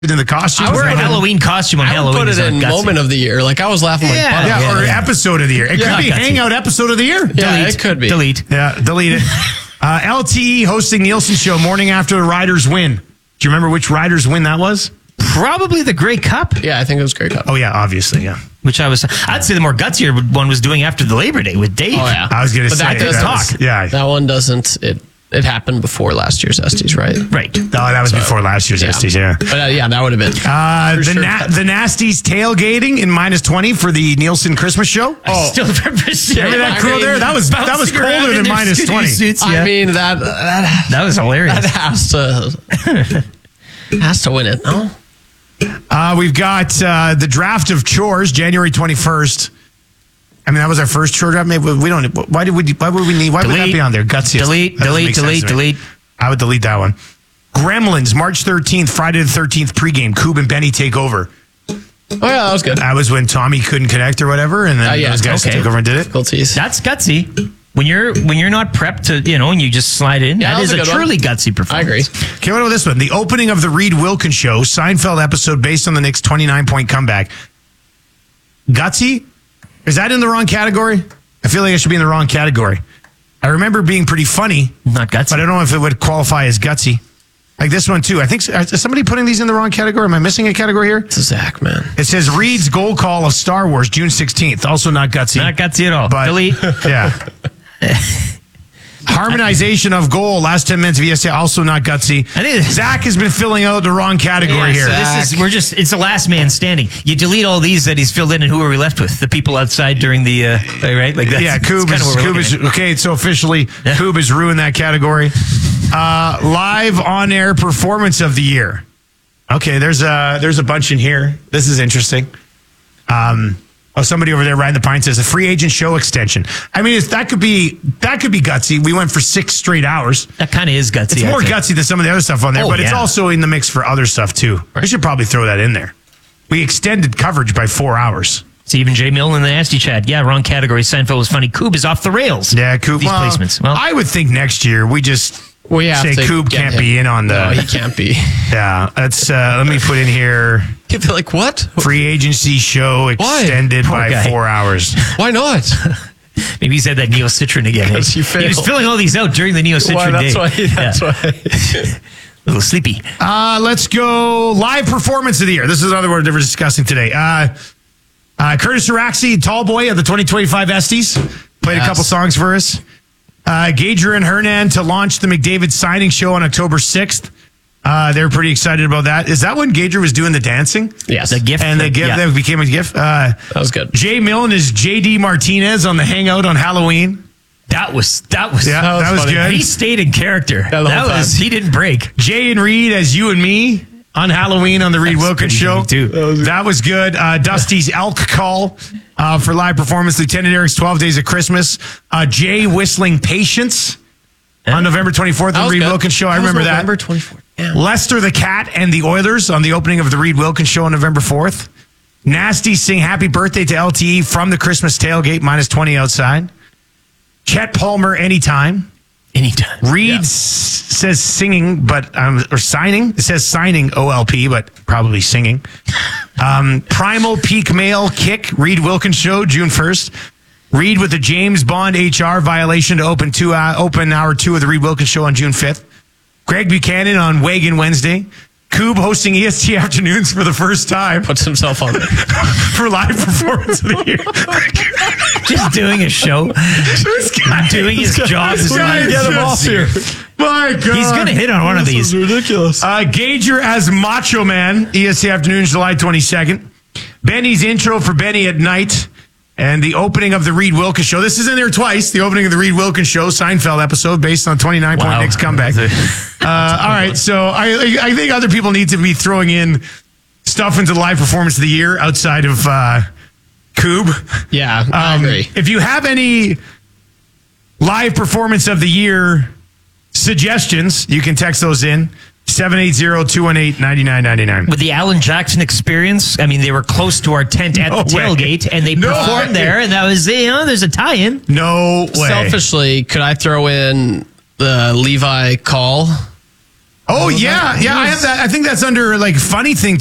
in the costume. I wear a Halloween costume on Halloween. I would put it in moment of the year. Like I was laughing my butt off. Or episode of the year. It could be hangout episode of the year. Yeah, it could be. Delete. Yeah, delete it. LTE hosting Nielsen show morning after the Riders win. Do you remember which Riders win that was? Probably the Grey Cup. Yeah, I think it was Grey Cup. Oh yeah, obviously, yeah. I'd say the more gutsier one was doing after the Labor Day with Dave. Oh yeah, I was going to say that does talk. Yeah, that one doesn't. It happened before last year's Estes, right? Right. No, that was before last year's Estes, yeah. But that would have been. The Nasties tailgating in -20 for the Nielsen Christmas show. I still remember Remember that crew there? That was colder than -20. Suits, I mean that was hilarious. That has to win it. No. We've got the draft of chores, January 21st. I mean, that was our first chore draft. Maybe we don't. Why would we need? Why would that be on there? Gutsy. Delete. I would delete that one. Gremlins, March 13th, Friday the 13th pregame. Coob and Benny take over. Oh yeah, that was good. That was when Tommy couldn't connect or whatever, and then those guys took over and did it. Difficulties. That's gutsy. When you're not prepped to, and you just slide in. Yeah, that is a truly gutsy performance. I agree. Okay, what about this one? The opening of the Reed Wilkins show, Seinfeld episode based on the Knicks' 29-point comeback. Gutsy? Is that in the wrong category? I feel like it should be in the wrong category. I remember being pretty funny. Not gutsy. But I don't know if it would qualify as gutsy. Like this one, too. I think, is somebody putting these in the wrong category? Am I missing a category here? It's a Zach, man. It says Reed's goal call of Star Wars, June 16th. Also not gutsy. Not gutsy at all. But, delete. Yeah. Harmonization of goal, last 10 minutes of ESA, also not gutsy. I think Zach has been filling out the wrong category here. It's the last man standing. You delete all these that he's filled in, and who are we left with? The people outside during the, right? Like that. Yeah, Coob is okay, so officially, Coob has ruined that category. Live on-air performance of the year. Okay, there's a bunch in here. This is interesting. Somebody over there riding the pine says a free agent show extension. I mean, that could be gutsy. We went for 6 straight hours. That kind of is gutsy. It's more gutsy than some of the other stuff on there, but it's also in the mix for other stuff too. Right. We should probably throw that in there. We extended coverage by 4 hours. Stephen J. Milne in the Nasty Chat. Yeah, wrong category. Seinfeld was funny. Coob is off the rails. Yeah, Coob. These placements. Well, I would think next year we just say Coob can't be in on the. No, he can't be. Yeah, that's. Let me put in here. You'd be like, what? Free agency show extended by 4 hours. Why not? Maybe he's had that Neo Citron again. He was filling all these out during the Neo Citron day. That's why. A little sleepy. Let's go live performance of the year. This is another word that we're discussing today. Curtis Araxi, Tallboy of the 2025 Estes, played a couple songs for us. Gager and Hernan to launch the McDavid signing show on October 6th. They were pretty excited about that. Is that when Gager was doing the dancing? Yes. The gift. And the gift that became a gift? That was good. Jay Milne is JD Martinez on the Hangout on Halloween. That was that was good. He stayed in character. He didn't break. Jay and Reed as you and me on Halloween on the Reed Wilkins show. Too. That was good. Dusty's elk call for live performance. Lieutenant Eric's 12 Days of Christmas. Jay whistling Patience on November 24th on the Reed Wilkins show. I remember that. November 24th. Yeah. Lester the Cat and the Oilers on the opening of the Reed Wilkins show on November 4th. Nasty sing happy birthday to LTE from the Christmas tailgate, -20 outside. Chet Palmer anytime. Reed says singing, or signing. It says signing OLP, but probably singing. Primal Peak Male Kick, Reed Wilkins show, June 1st. Reed with the James Bond HR violation to open hour 2 of the Reed Wilkins show on June 5th. Greg Buchanan on Wagon Wednesday. Coob hosting EST Afternoons for the first time. Puts himself on there. For live performance of the year. Just doing a show. Doing his job. Just trying to get him off here. My God. He's going to hit on one of these. This is ridiculous. Gager as Macho Man, EST Afternoons, July 22nd. Benny's intro for Benny at Night. And the opening of the Reed Wilkins show. This is in there twice. The opening of the Reed Wilkins show, Seinfeld episode, based on 29-point Knicks comeback. All right, so I think other people need to be throwing in stuff into the live performance of the year outside of Coob. Yeah, I agree. If you have any live performance of the year suggestions, you can text those in. 780-218-9999. With the Alan Jackson experience, I mean, they were close to our tent at the tailgate, and they performed there, and that was, there's a tie-in. No way. Selfishly, could I throw in the Levi call? Oh, yeah. Yeah, I have that. I think that's under like funny thing